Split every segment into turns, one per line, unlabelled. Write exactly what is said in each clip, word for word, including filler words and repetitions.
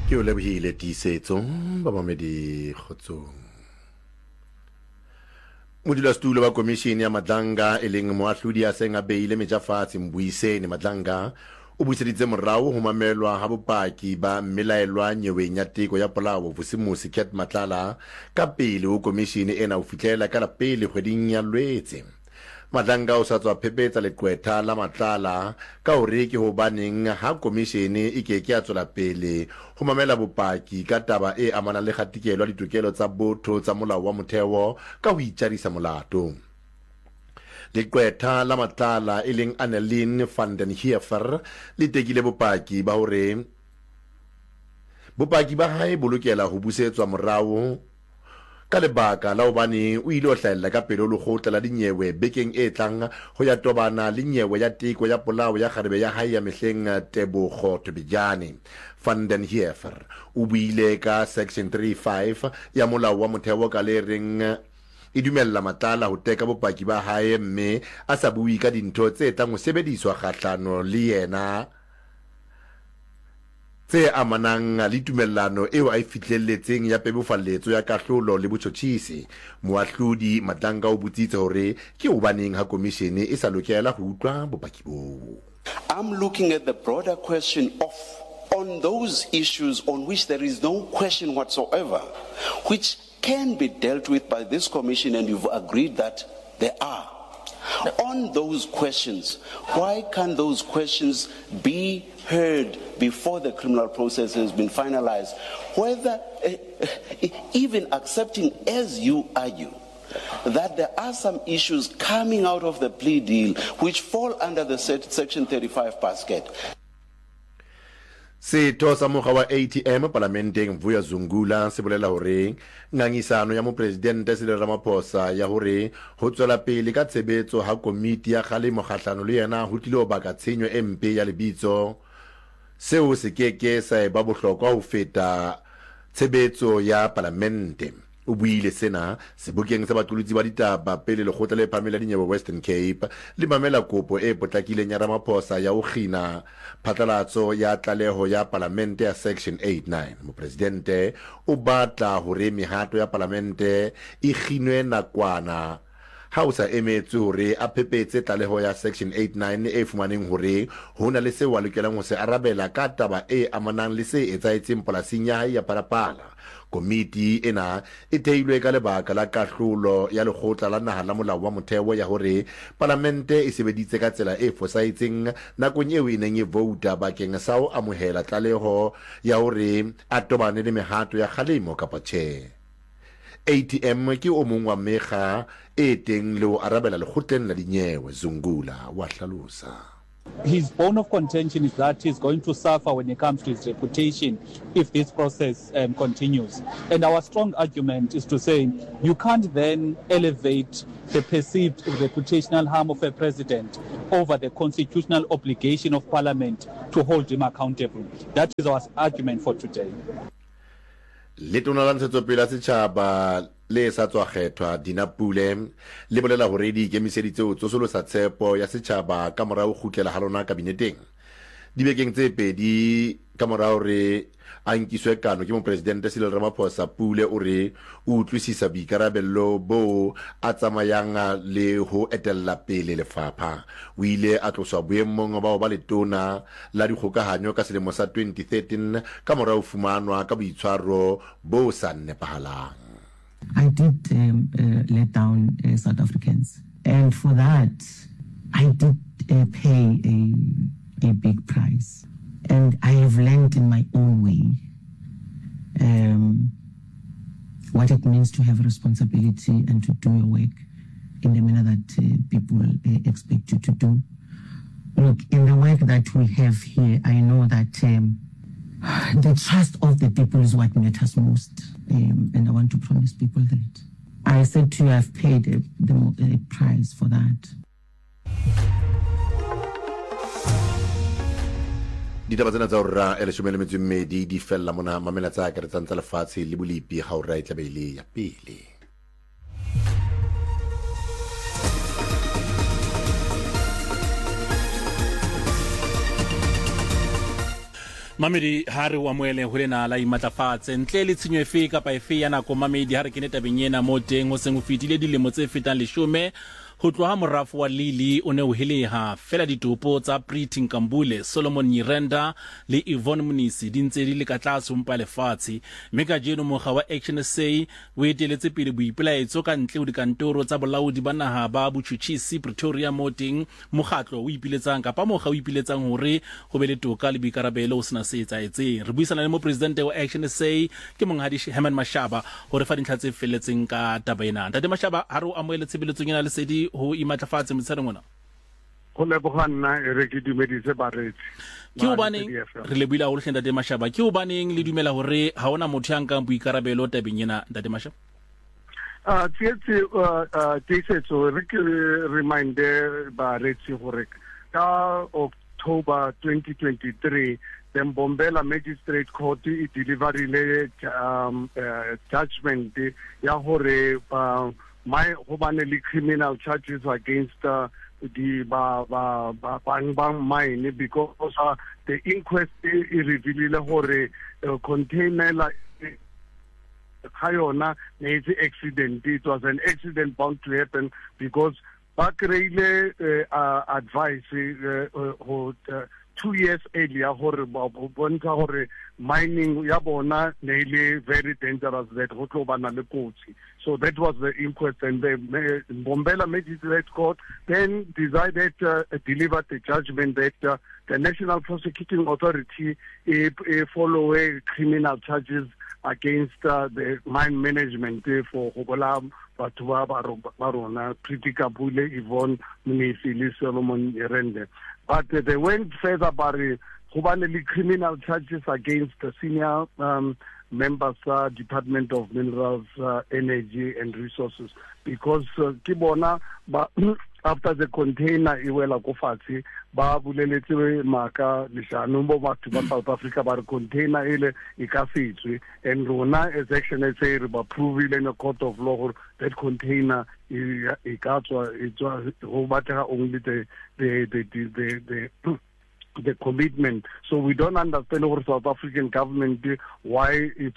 Ke o lebihile tiisetso babamedi kgotsong. Modulasetulo wa komishini ya Madlanga e leng moahlodi a seng a beile mejafatsi Mbuiseni Madlanga o buiseditse morao ho mamelwa ha bopaki ba mmelaelwa nyeweng ya teko ya polao Vusimusi Cat Matlala ka pele ho komishini ena ho fihlela ka la pele kgweding ya Lwetse. Madlanga o sa tswa phepetsa leqwetha la Matlala ka hore ke hobaneng ha komishini e ke ke a tswela pele ho mamela bopaki ka taba e amanang le kgatikelo ya ditokelo tsa botho tsa molao wa motheo ka ho itjarisa molato. Leqwetha la Matlala e leng Annelien van den Heever le tekile bopaki ba hore bopaki ba hae bo lokela ho busetswa morao ka lebaka la hobane o ile ho hlahella ka pele lekgotla la dinyewe bekeng e tlang ho ya tobana le nyewe ya teko ya polao ya kgarebe ya hae ya mehleng Tebogo Tobejane. Van den Heever o buile ka section thirty-five ya molao wa motheo ka le reng e dumella Matlala ho teka bopaki ba hae mme a sa bui ka dintho tse tlang ho sebediswa kgahlano le yena tse amanang le tumellano eo a e fihlelletseng ya pebofalletso ya kahlolo le botjhotjhisi. Moahlodi Madlanga o butsitse hore ke hobaneng ha komishini e sa lokela ho utlwa bopaki boo.
I'm looking at the broader question of on those issues on which there is no question whatsoever, which can be dealt with by this commission, and you've agreed that there are. On those questions, why can't those questions be heard before the criminal process has been finalized? Whether, uh, even accepting, as you argue, that there are some issues coming out of the plea deal which fall under the section thirty-five basket.
Setho sa mokga wa A T M parlamenteng Vuya Zungula se bolela hore ngangisano ya mo presidente Cyril Ramaphosa ya hore ho tswela pele ka tshebetso ha komiti ya kgalemo kgahlano le yena ho tlile ho baka tshenyo e mpe ya lebitso seo se keke sa ba bohlokwa ho feta tshebetso ya parlamente. O buile sena sebokeng sa baqolotsi ba ditaba pele lekgotla le phamela dinyewe Western Cape le mamela kopo e potlakileng ya Ramaphosa ya ho khina phatlalatso ya tlaleho ya parlamente ya section eighty-nine. Mopresidente o batla hore mehato ya parlamente e kginwe nakwana ha o sa emetse hore a phepetse tlaleho ya section eighty-nine e fumaneng hore ho na le se wa lokelang ho se arabela ka taba e amanang le se etsaetseng polasing ya hae ya Parapala. Komiti ena e theilwe ka lebaka la kahlolo ya lekgotla la naha la molao wa motheo ya hore parlamente e sebeditse ka tsela e fosaetseng nakong eo e neng e vouta bakeng sa ho amohela tlaleho ya hore a tobane le mehato ya kgalemo kapa tjhe. A T M ke o mong wa mekga e teng le ho arabela lekgotleng la dinyewe. Zungula wa hlalosa.
His bone of contention is that he's going to suffer when it comes to his reputation if this process um, continues. And our strong argument is to say you can't then elevate the perceived reputational harm of a president over the constitutional obligation of Parliament to hold him accountable. That is our argument for today.
Letona la ntshetsopele ya setjhaba le sa tswa kgethwa Dina Pule le bolela hore di ikemiseditse ho tsosolosa tshepo ya setjhaba ka morao kgutlela ha lona kabineteng. Dibekeng tse pedi ka morao re a nkiswe kano ke mopresidente Cyril Ramaphosa. Pule o re o utlwisisa boikarabello bo a tsamayang le ho etella pele lefapha. O ile a tloswa boemong ba ho ba letona la dikgokahanyo ka selemo sa twenty thirteen ka morao fumanwa ka boitshwaro bo sa nepahalang.
I did um, uh, let down uh, South Africans, and for that I did uh, pay a, a big price, and I have learned in my own way um, what it means to have responsibility and to do your work in the manner that uh, people uh, expect you to do. Look, in the work that we have here, I know that um, the trust of the people is what matters most, um, and I want to promise people that. I said to you, I've paid a, the a price for that.
Ditaba tsena tsa hora e leshome le metso e mmedi di fella mona mamela tsa ka re tsantsa lefatshe le bolipi ha hora e tlabele ya pele.
Mamedi ha re wa moele ho lena la imatlafatse ntle le tshenyo efe kapa efe ya nako Mamedi ha re kene tabeng ena mo teng ho seng ho fitile dilemo tse fetang leshome ho tloha morafo wa Lili o ne o heleha fela ditopo tsa Pretty Nkambule, Solomon Nyirenda le Yvonne Munisi di ntse di le ka tlase mpa lefatshe mme ka jeno mokga wa Action S A o eteletse pele boipelaetso ka ntle ho dikantoro tsa bolaodi ba naha ba botjhutjhisi Pretoria mo teng mokgatlo o ipiletsang kapa mokga o ipiletsang hore ho be le toka le boikarabelo o sena se etsaetseng. Re buisana le mo president wa Action S A ke monghadi Herman Mashaba hore fa dintlha tse felletseng ka taba ena. Ntate Mashaba ha re o amohele tshebeletsong ena le sedi ho imatlafatse motshelo ngwana
go leboganna e re ke dumedise baretsi
ke o baneng re le buila ho hlenda Ntate Mashaba ke o baneng le dumela hore ha ona motho ya nkang boikarabelo tabeng ena Ntate Mashaba
ah tsietsi uh tsetso re ke reminder baretsi hore ka October twenty twenty-three the Mbombela Magistrate Court i deliverile um uh, judgment ya hore uh, my hobane criminal charges against uh, the ba ba ba bang bang mine because uh, the inquest is revealed hore uh, container like hayona needs accident. It was an accident bound to happen because Bakreile uh, uh, advice uh, uh, uh, two years earlier hore bontsha hore mining ya bona nearly very dangerous that ho tlo bana le kotsi. So that was the inquest, and the Mbombela Magistrate Court then decided uh, delivered the judgment that uh, the National Prosecuting Authority uh, uh, follow uh, criminal charges against uh, the mine management uh, for Hobola Batwa Barona, Pretty Nkambule, Yvonne Munisi, Solomon Nyirenda. But uh, they went further by uh, criminal charges against the senior um, members uh, Department of Minerals, uh, Energy and Resources, because uh, Kibona after the container iwela go fatshe ba buleletse maka leshano mo batho ba South Africa ba container ile e ka fetswe, and rona as Action S A re ba provile in a court of law that container e ka tswa e tswa go batla only the the the the, the, the the commitment. So we don't understand our South African government why it's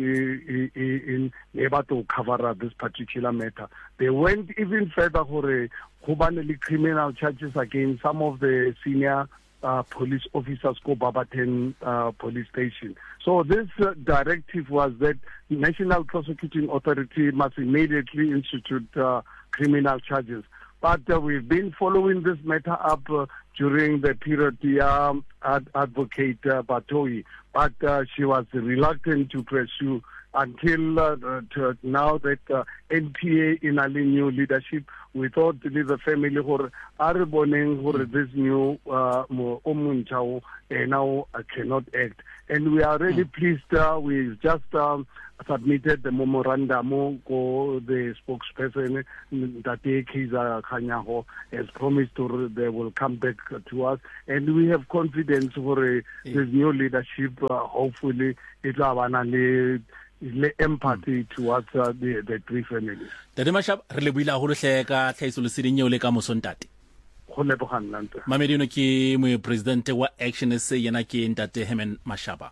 in able to cover up this particular matter. They went even further for a criminal charges against some of the senior uh, police officers go Babaten uh, police station. So this uh, directive was that National Prosecuting Authority must immediately institute uh, criminal charges. But uh, we've been following this matter up uh, during the period the um, ad advocate uh, Batoi, but uh, she was reluctant to pursue until uh, to now that uh, N P A in a new leadership. We thought to the family who are born who this new uh, Omunchao now uh, cannot act, and we are really mm. pleased. Uh, we just um, submitted the memorandum to the spokesperson that Kiza Kanyaho has promised to they will come back to us, and we have confidence for uh, this new leadership. Uh, hopefully, it will have le empathy towards uh, the the three families.
Ntate Mashaba re le buila ho hleka tlhaiso le sedinyo le ka mosontate.
Go lebogana ntate.
Mamedi no ke mo president wa Action S A yena ke Ntate Herman Mashaba.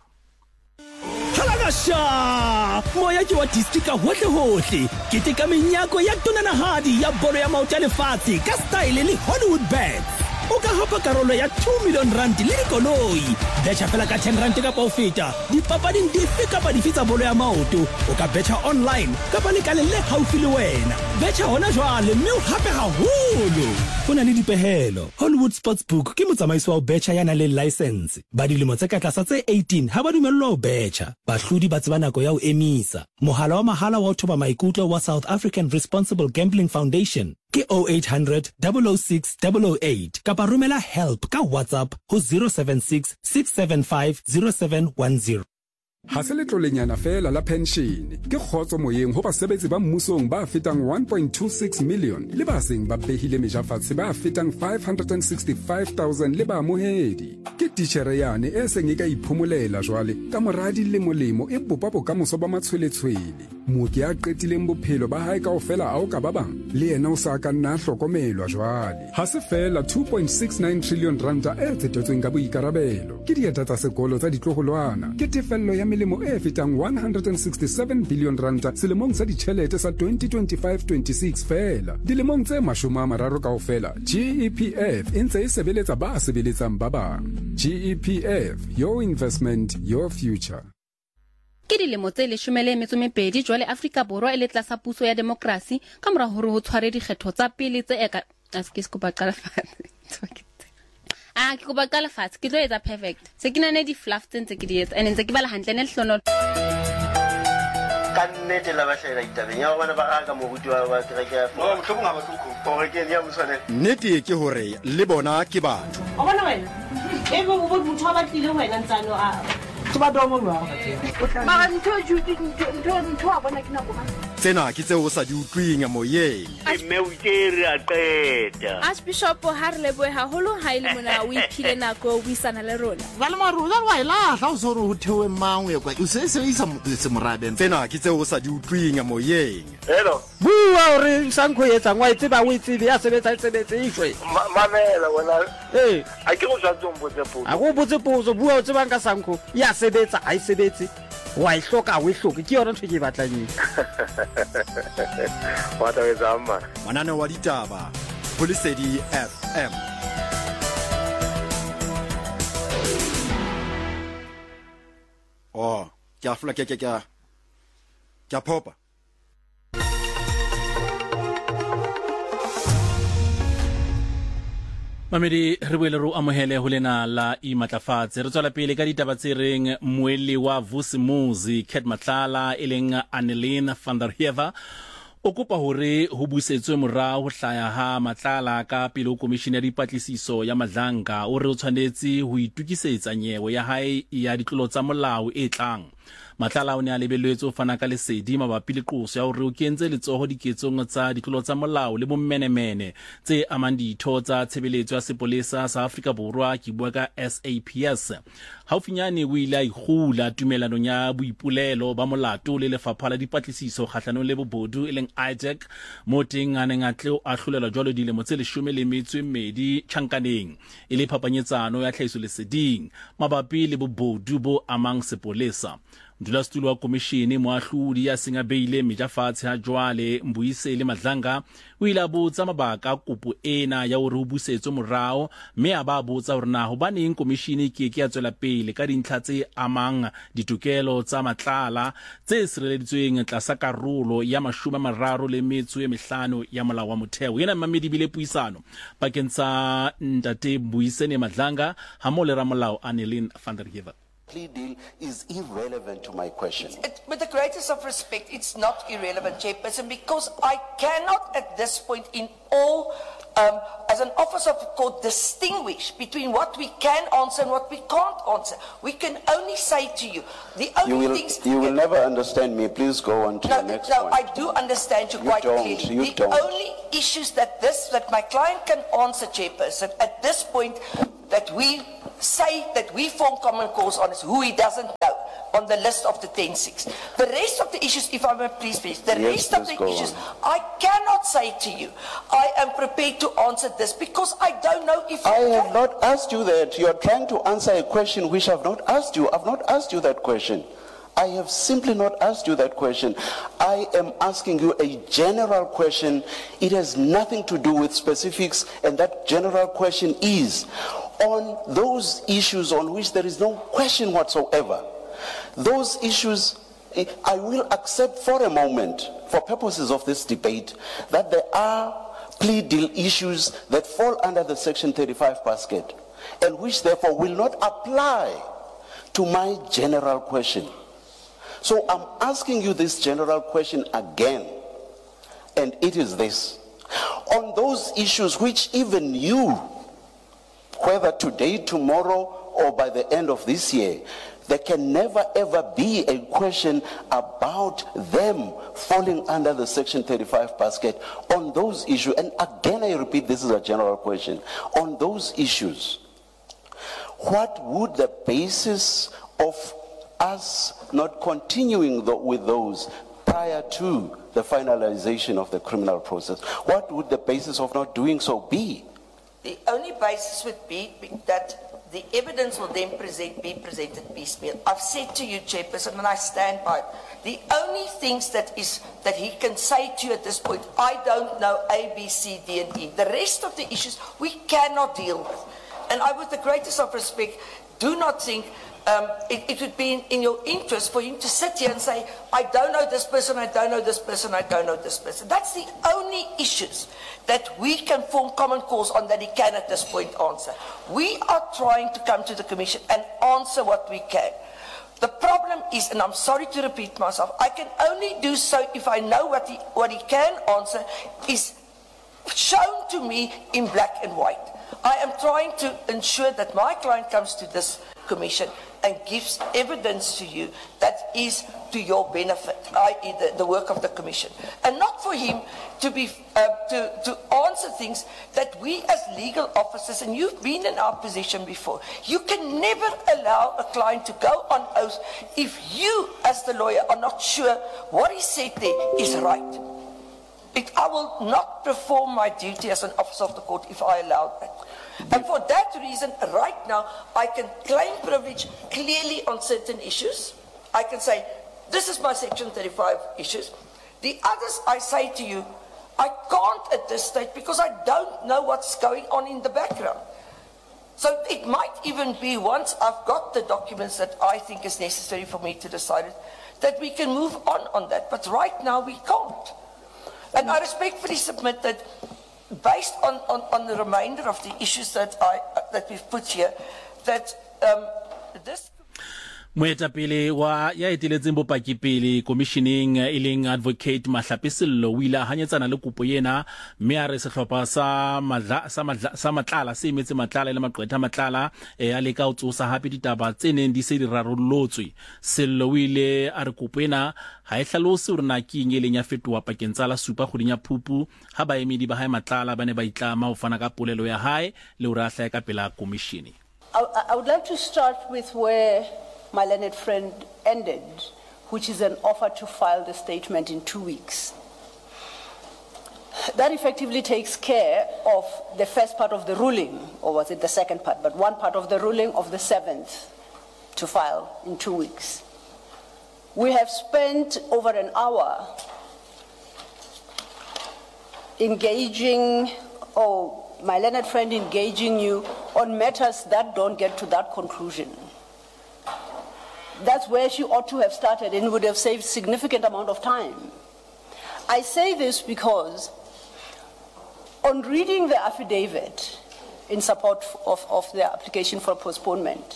Halagasha moya ke wa districta hohle hohle ke teka menyako ya tonanahadi ya bolo ya maoto ya lefatshe ka style le Hollywood Bets. O ka hapa karolo ya two million rand le dikoloi betcha fela ka ten rand ka pa o feta dipapading dife kapa dife tsa bolo ya maoto o ka betcha online kapa le kale le haufi le wena betcha hona jwale mme o hape haholo hona le dipehelo. Hollywood Sportsbook ke motsamaiso wa betcha yana le license ba dilemo tse ka tlasa tse eighteen ha ba dumellwa o betcha bahlodi ba tseba nako ya o emisa. Mohala wa mahala wa thoba maikutlo wa South African Responsible Gambling Foundation ke oh eight hundred, double oh six, double oh eight kapa rumela help ka WhatsApp ho zero seven six, six seven five, zero seven one zero.
Ha se letlolenyana fela la pension ke khotso moyeng ho basebetsi ba mmusong ba fetang one point two six million le ba seng ba behile mejafatse ba fetang five hundred sixty-five thousand le ba mohedi ke titjhere yane e seng e ka iphomolela jwale ka moradi le molemo e bopa bokamoso ba matshweletshwele mooki a qetileng bophelo ba hae kaofela ao ka ba bang le yena o sa ka nna hlokomelwa jwale. Ha se fela two point six nine trillion ranta e tsetetsweng ka boikarabelo ke dieta tsa sekolo tsa ditloholwana ke tefello ya melemo e fetang one hundred sixty-seven billion ranta selemong sa ditjhelete sa twenty twenty-five twenty-six fela. Dilemong tse mashome a mararo kaofela G E P F e ntse e sebeletsa ba sebeletsang ba bang. G E P F, your investment, your future.
Ke dilemo tse leshome le metso e mebedi jwale Afrika Borwa e le tlasa puso ya demokrasi ka mora hore ho tshware dikgetho tsa pele tse eka aske se kopa qala fatshe. Ah ke kopa qala fatshe ke tlo etsa perfect. Se ke nane di fluff tse ntse ke di etsa ene ntse ke bala hantle ne lehlono
kannete la bahlela itabeng ya bona ba ga mo buti wa kereke ya mo mohlomong ga ba tlo o re ke ya moswane
nnete ke hore le bona ke batho
o bona wena e bo bo motho wa batlile wena ntsano a ba domo ba ba ntho juti ntho ntho a bona ke na bona
tsena ke tseo o sa di utlwing moyeng
mme o tsere a qeta
Archbishop ha re leboe haholo ha ile mona o iphile nako o buisana le rona
ba le maruza wa ila ha o so re ho thewe mangwe kwa o se se isa se morabe
tsena ke tseo o sa di utlwing moyeng
hello
bua re sanko yetsa ngwa itse ba o itse ya sebetsa sebetse ishwe
mamela wena
eh
a ke go tsa tsombo tse po
a go botse potso bua o tsebang ka sanko ya sebetsa a isebetse wa ihloka o ihloke ke yona ntho ke batlang
wa ta ezama
manane wa ditaba Lesedi F M. Oh ke a fla ke ke ke ke popa
Mamedi re boele ro amohele ho lena la imatlafatse re tswela pele ka ditaba tse reng moeli wa Vusimuzi Cat Matlala eleng Annelien van der Heever o kopa hore ho busetswe morao ho hlaya ha Matlala ka pele ho komishini ya dipatlisiso ya Madlanga o re o tshwanetse ho itukisetsa nyewe ya hae ya ditlolo tsa molao e tlang. Matlala o ne a lebelletswe ho fana ka lesedi mabapi le qoso ya hore o kentse letsoho diketsong tsa ditlolo tsa molao le bommenemene tse amang ditho tsa tshebeletso ya sepolesa sa Afrika Borwa ke bua ka S A P S. Haufinyane o ile a ikgula tumelanong ya boipolelo ba molato le lefapha la dipatlisiso kgahlanong le bobodu e leng I D E C mo teng a neng a tle a hlolelwa jwalo dilemo tse leshome le metso e mmedi tjhankaneng e le phapanyetsano ya tlhahiso leseding mabapi le bobodu bo amang sepolesa. Mdulasetulo wa komishini moahlodi ya singabeile mejafatshe ha jwale Mbuyiseli Madlanga o ile a botsa mabaka kopo ena ya hore ho busetswe morao mme a ba botsa hore na hobaneng komishini ke ke ya tswela pele ka dintlha tse amang ditokelo tsa Matlala tse sireleditsweng tlasa karolo ya mashome mararo le metso e mehlano ya molao wa motheo. Yena mamedi bile puisano pakeng tsa ntate Mbuyiseni Madlanga ha mo le ramolao Annelien van der Heever.
Plea deal is irrelevant to my question.
It, with the greatest of respect, it's not irrelevant, Chairperson, because I cannot at this point in all, um, as an officer of the court, distinguish between what we can answer and what we can't answer. We can only say to you, the only
you will,
things...
You will never understand me. Please go on to
no,
the next
no,
one.
I do understand you,
you
quite
don't,
clearly.
You
the
don't.
only issues that, this, that my client can answer, Chairperson, at this point, that we say that we form common cause on is who he doesn't know on the list of the ten six. The rest of the issues, if I may please, please, the
yes,
rest of the issues, on. I cannot say to you, I am prepared to answer this because I don't know if
I
you
have
can.
not asked you that. You are trying to answer a question which I have not asked you. I have not asked you that question. I have simply not asked you that question. I am asking you a general question. It has nothing to do with specifics, and that general question is on those issues on which there is no question whatsoever. Those issues, I will accept for a moment, for purposes of this debate, that there are plea deal issues that fall under the Section thirty-five basket, and which therefore will not apply to my general question. So I'm asking you this general question again, and it is this. On those issues which even you, whether today, tomorrow, or by the end of this year, there can never ever be a question about them falling under the Section thirty-five basket on those issues. And again, I repeat, this is a general question. On those issues, what would the basis of us not continuing the, with those prior to the finalization of the criminal process? What would the basis of not doing so be?
The only basis would be that the evidence will then present, be presented piecemeal. I've said to you, Chairperson, and I stand by it, the only things that is that he can say to you at this point, I don't know A, B, C, D, and E. The rest of the issues we cannot deal with. And I, with the greatest of respect, do not think um, it, it would be in, in your interest for him to sit here and say, I don't know this person, I don't know this person, I don't know this person. That's the only issues that we can form common cause on that he can at this point answer. We are trying to come to the Commission and answer what we can. The problem is, and I'm sorry to repeat myself, I can only do so if I know what he, what he can answer is shown to me in black and white. I am trying to ensure that my client comes to this Commission and gives evidence to you that is to your benefit, that is the, the work of the Commission. And not for him to be uh, to, to answer things that we as legal officers, and you've been in our position before, you can never allow a client to go on oath if you as the lawyer are not sure what he said there is right. It, I will not perform my duty as an officer of the court if I allow that. And for that reason, right now, I can claim privilege clearly on certain issues. I can say, this is my Section thirty-five issues. The others, I say to you, I can't at this stage because I don't know what's going on in the background. So it might even be, once I've got the documents that I think is necessary for me to decide it, that we can move on on that. But right now, we can't. And I respectfully submit that based on, on, on the remainder of the issues that I uh, that we've put here, that um, this
moetapele wa ya eteletseng bopaki pele commissioning e leng advocate Mahlapi Sello o ile a hanyetsana le kopo yena mme a re sehlopha sa madla sa madla sa matlala se emetse matlala le maqwetha matlala e a leka o tsosa hape ditaba tse neng di se di rarollotswe. Sello o ile a re kopo ena ha e hlalose hore na ke eng e leng ya fetoha pakeng tsa la supa kgweding ya Phupu ha baemedi ba hae matlala ba ne ba itlama ho fana ka polelo ya hae le hore a hlae ka pela commission.
I, I would like to start with where my learned friend ended, which is an offer to file the statement in two weeks. That effectively takes care of the first part of the ruling, or was it the second part, but one part of the ruling of the seventh to file in two weeks. We have spent over an hour engaging, or my learned friend engaging you on matters that don't get to that conclusion. That's where she ought to have started and would have saved significant amount of time. I say this because on reading the affidavit in support of, of the application for postponement,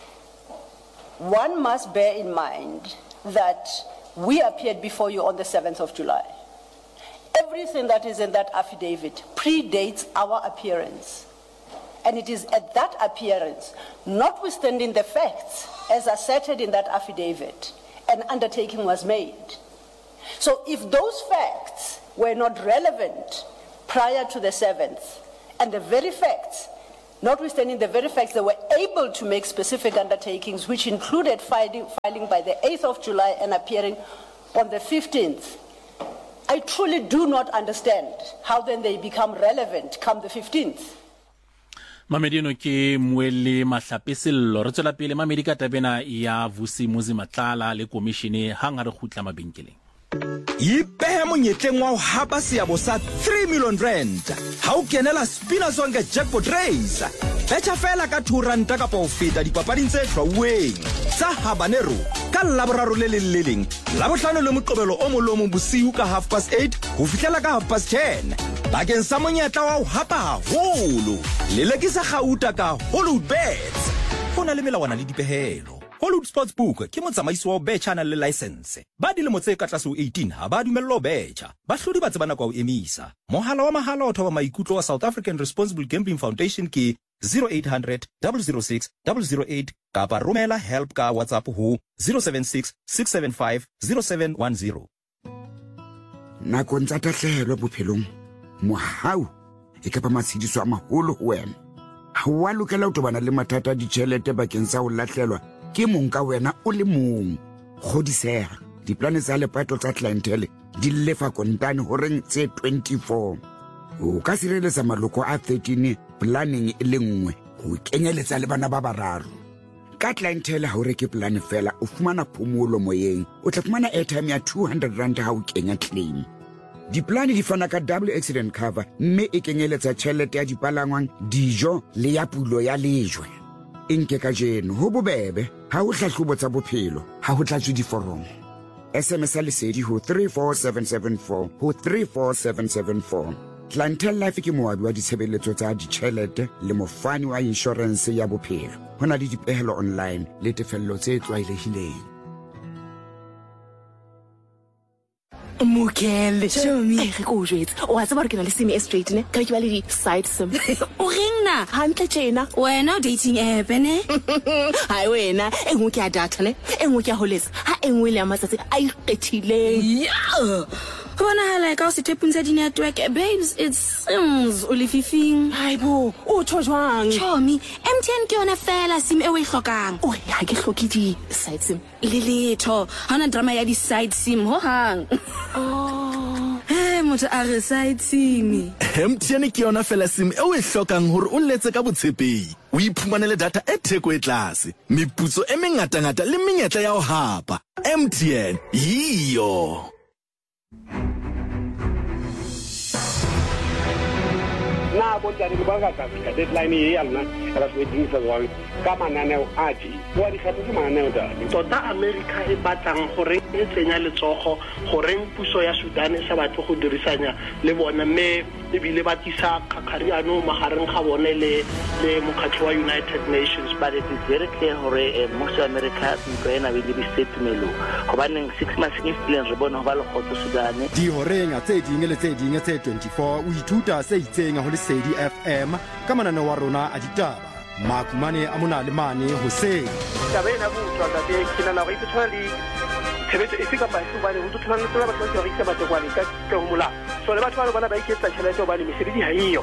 one must bear in mind that we appeared before you on the seventh of July. Everything that is in that affidavit predates our appearance. And it is at that appearance, notwithstanding the facts as asserted in that affidavit, an undertaking was made. So if those facts were not relevant prior to the seventh, and the very facts, notwithstanding the very facts, they were able to make specific undertakings, which included filing, filing by the eighth of July and appearing on the fifteenth, I truly do not understand how then they become relevant come the fifteenth.
Mamedino ke Mwele Mahlapi Sello re tswela pele mamedi ka tabena ya Vusi Muzi Matlala le commissione hanga re khutla mabenkeleng.
Ipehe monyetleng wa ho hapa seabo sa three million rand ha o kenela Spinners Wonke jackpot race. Betcha fela ka two rand ka po feta dipapading tse hlwauweng tsa Habanero ka laboraro le le leleng la bohlano le moqobelo o molomo bosiu ka half past eight ho fihlela ka half past ten. Bakeng sa monyetla wa ho hapa haholo le lekisa gauta ka Hollywood Bets hona le melawana le dipehelo. Hollywood Sportsbook ke motsamaisi wa betcha na le license ba dilemo tse ka tlase ho eighteen ha ba dumellwa betcha ba hlodi ba tsebana kwa o emisa. Mohala wa mahala o thoba maikutlo wa South African Responsible Gambling Foundation ke zero eight hundred, zero zero six, zero zero eight kapa romela help ka WhatsApp ho zero seven six, six seven five, zero seven one zero.
Nakong tsa tahlehelo bophelong mohau e ka ba matshidiso a maholo ho wena. Ha wa lokela ho tobana le mathata di tšhelete bakeng sa ho lahlelwa ke mong ka wena o le mong. Kgodiseha diplane tsa lepato tsa clientele di lefa kontane horeng tse twenty-four. O ka sireletsa maloko a thirteen planning e le nngwe go kenyeletsa le bana ba bararo. Ka clientele ha o reke plan fela o fumana phomolo moyeng, o tla fumana airtime ya two hundred rand ha o kenya claim. Diplane di fana ka double accident cover mme e kenyeletsa tšhelete ya dipalangwang, dijo le ya pulo ya lejwe. Enke ka jeno ho bobebe ha o hlahlobo tsa bophelo ha ho tlatswe diforomo. S M S a lesedi ho three four seven seven four ho three four seven seven four. Clientele Life ke moabi wa ditshebeletso tsa ditšhelete le mofani wa insurance ya bophelo. Ho na le dipehelo online le tefello tse tlwaelehileng.
Mokele, show me. Re go jwetsa. O a tsaba re ke na le sim e straight ne? Ka ke ba le di side sim. O reng na? Hantle tjena. Wena o dating app ne? Hai wena, e ngwe ke a data ne? E ngwe ke a holetsa. Ha e ngwe le a matsatsi a ikgethileng. Yeah. Bona hala ka o se tepunza di network babes, it seems o lefifing. Haibo, o tsho jwang? Chomi, M T N ke yona fela sim e o e hlokang. O ha ke hloki di side sim. Le letho, hana drama ya di side sim ho hang. Oh. Eh, motho a re side sim.
M T N ke yona fela sim e o e hlokang hore o letse ka botshepehi. O iphumanele data e theko e tlase, meputso e mengata ngata le menyetla ya ho hapa. M T N, yiyo.
Na bo tla re ba ka ka deadline e ya nna ra se ding sa jwang ka mananeo a ji bo di gape ke mananeo da tota America e batlang gore e tsenya letsogo gore puso ya Sudan e sa batho go dirisanya le bona me e bile ba tisa khakhariano mahareng ga bone le le mokhatlo wa United Nations, but it is very clear gore most America go ena be le statement go baneng six months ke plan re bona ba le khotso Sudan
di horeng a tse ding le tse ding tse twenty-four o ithuta se itseng go le Sedi F M ka manane wa rona a ditaba makumane a mona le mane Hoseng
taba ena go tswa ka ke kina na go itshwana le tshebetso e fika ba se ba le go tshwana le tsela ba tshwana go itse ba tswana ka ka mola so le batho ba bana ba iketsa tšhelete ba le mesebedi ha iyo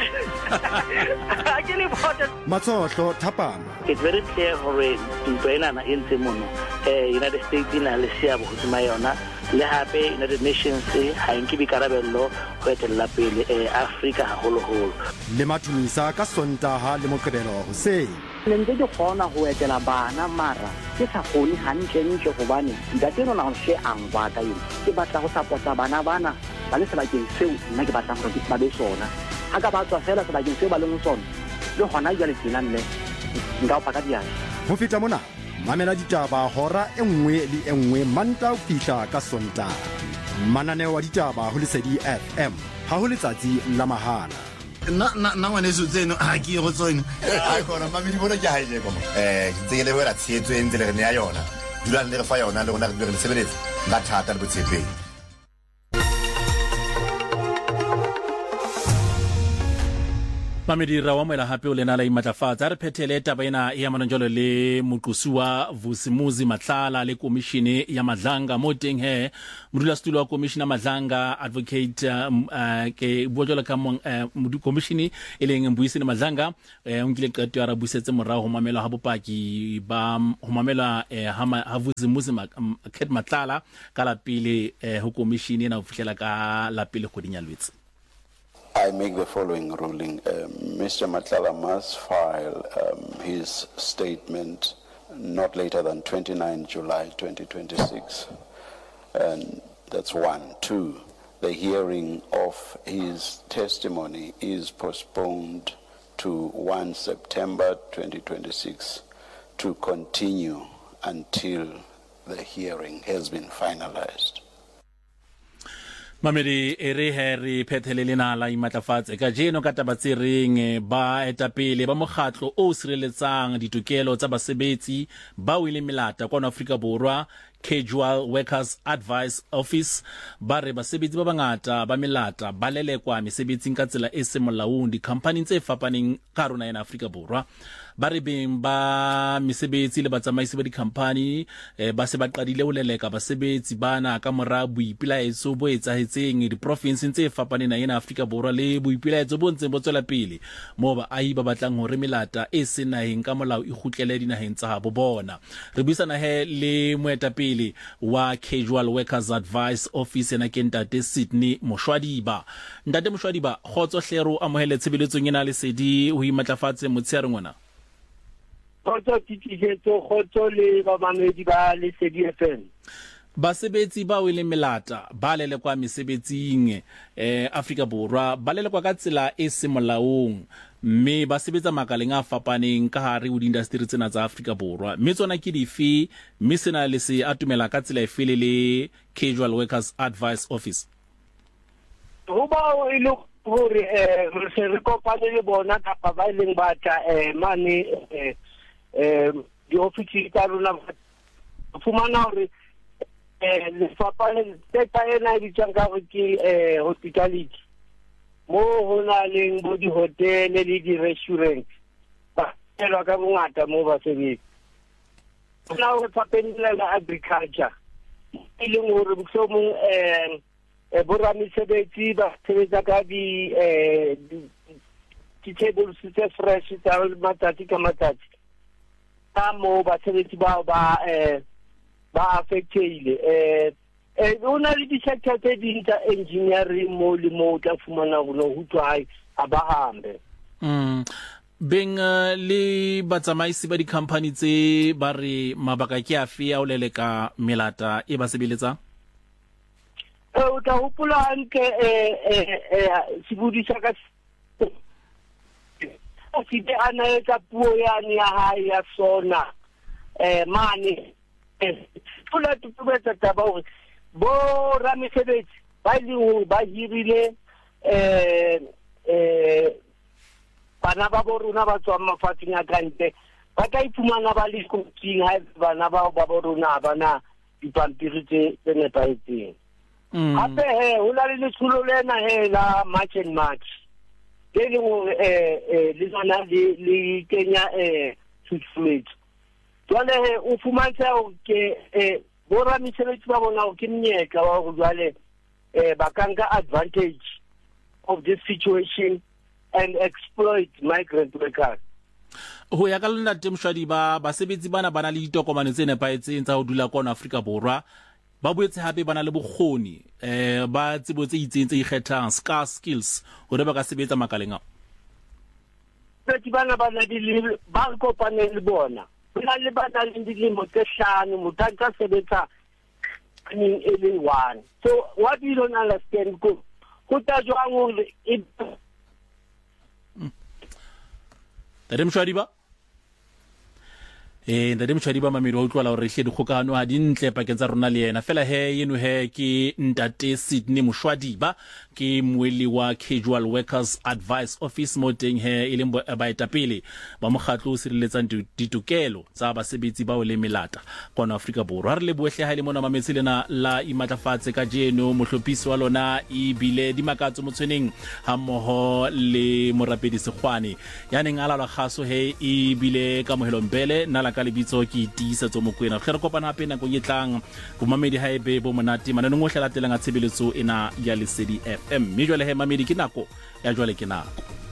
a ke le botsa
matsohlo thapama.
It's very clear gore ntwe ena na entse mono eh United States ina le sia bo hodima yona le hape United Nations ha inki bikarabello go etella pele eh Africa ha holo holo
le mathumisa ka Sontaha le Moqebelo Hoseng
le ntse ke kgona go etela bana mara ke sa gone hantle ntle go bane ntate rona go se angwa ka yona ke batla go supporta bana bana ba le sebakeng seo nna ke batlang go ba be sona ha ka ba tswa fela sebakeng seo ba leng sona le gona ja le tsena nne nka pa ka diana
ho feta mona mamela ditaba hora e nngwe le e nngwe manta o fihla ka Sontaha mananeo wa ditaba ho Lesedi F M ha ho letsatsi la mahala
na na na ngwane se tseno a ke go tsone
a kona mami di bona ke ha ile komo eh ke tsele wela tshetso e ntse le re ne ya yona dula le re fa yona le rona re re sebeletse ba thata le botshepehi.
Mamedi ra wa moela hape o lena la imatlafatsa re phethele taba ena ya manonjolo le moqosuwa Vusimuzi Matlala le komishene ya Madlanga mo teng he modula stulo wa komishene ya Madlanga advocate um, uh, ke bojola ka mo uh, komishene e leng Mbuyiseni Madlanga uh, unkile qeto ya ra busetse morao ho mamela ha bopaki ba ho mamela uh, ha Vusimuzi um, Khet Matlala ka la pele uh, ho komishene na ho fihlela ka la pele kgweding ya Lwetse.
I make the following ruling. Um, Mister Matlala must file um, his statement not later than twenty-ninth July twenty twenty-six. And that's one. Two, the hearing of his testimony is postponed to first September twenty twenty-six to continue until the hearing has been finalized.
Mamedi ere heri phethelele na la imatlafatse ka jeno ka tabatsireng ba etapele ba mokgatlo o sireletsang ditokelo tsa basebetsi ba o ile melata kwa Afrika Borwa Casual Workers Advice Office ba re basebetsi ba bangata ba melata ba lelekwa mesebetsing ka tsela e se molaong di company tse fapaneng ka rona ya Afrika Borwa ba re beng ba mesebetsi le batsamaisi ba di company eh, ba se ba qadile ho leleka basebetsi bana ka mora boipilaetso bo etsahetseng di province tse fapaneng na ena Afrika Borwa le boipilaetso bo ntseng bo tswela pele mo ba ahi ba batlang hore melata e se naheng ka molao e kgutlele dinaheng tsa bo bona re buisana he le moetapele moetapele wa Casual Workers Advice Office ena ke Ntate Sydney Moshwadiba. Ntate Moshwadiba, khotso hlero amohele tshebeletsong ena le sedi ho imatlafatse motsheare ngwana.
Khotso titisetso khotso le bamamedi ba le sedi F M.
Basebetsi ba wele melata ba lele kwa mesebetsing eh Afrika Borwa ba lele kwa ka tsela e se molaong mme ba sebetsa makaleng a fapaneng ka hare ho industry tsena tsa Afrika Borwa mme tsona ke dife mme sena le se atumela ka tsela e fele le Casual Workers Advice Office.
Ho ba o ile hore eh re se re kopane le bona ka ba ba ileng ba tla eh mane eh eh di office tsa rona fumana hore eh le fapane teta ena di tshanga ke eh hospitality mo hona leng bo di hotel le di restaurant ba tsela ka bongata mo ba sebetsa na ho fapene la agriculture ile ngore bosomong eh e bora mesebetsi ba sebetsa ka di eh di tables tse fresh tsa matsatsi ka matsatsi ka mo ba sebetsi ba ba eh ba affectile eh eh una le di sector tse ding tsa engineering mo le mo tla fumana bona ho tswa aba hambe
mm beng uh, le batsamaisi ba di company tse ba re mabaka ke afi a o leleka melata e ba sebeletsang
eh o tla hopola hantle eh eh sibudisa ka site ana etsa puo yani ya hae ya sona eh mane tula tupetsa taba hore bo ramesebetsi ba ile ba hirile eh eh bana ba bo rona ba tswa mafatsheng a kante ba ka iphumana ba le kotsing ha bana ba ba bo rona bana dipampiri tse nepahetseng hape he ho la le letsholo lena he la March and March le le eh eh le tsana le Kenya eh suitsumetse jwale he o fumantse o ke eh bo ramesebetsi ba bona o ke mnyeka wa go jwale eh ba ka nka advantage of this situation and exploit migrant workers.
Ho ya ka lona Moshwadiba basebetsi bana bana le ditokomane tse nepaetseng tsa ho dula kona Afrika Borwa ba boetse hape bana le bokgoni eh ba tsebo tse itseng tse ikgethang scarce skills hore ba ka sebetsa makaleng a
Betsi bana bana di le ba kopane le bona bona le bana le dilemo tse hlano mothatsa sebetsa ni ele one so what we don't understand go go ta jwang hore
Ntate Moshwadiba eh Ntate Moshwadiba mamedi wa utlwala hore hle dikgokano ha di ntle pakeng tsa rona le yena fela he yeno he ke Ntate Sydney Moshwadiba ke moeli wa Casual Workers Advice Office mo teng he e leng baetapele ba mokgatlo o sireletsang ditokelo tsa basebetsi ba o le melata kona Afrika Borwa re le bohle ha ile mona mametsi lena la imatlafatse ka jeno mohlophisi wa lona e bile di makatso motshweneng ha mmoho le morapedi Sekgwane ya neng ala la khaso he e bile ka mohelo mbele nala ka lebitso ke tisa tso mokwena re kopana hape nako e tlang bo mamedi ha ebe bo monate manane ngo hlela telang a tshebeletso ena ya Lesedi F M me jwale he mamedi ke nako ya jwale ke nako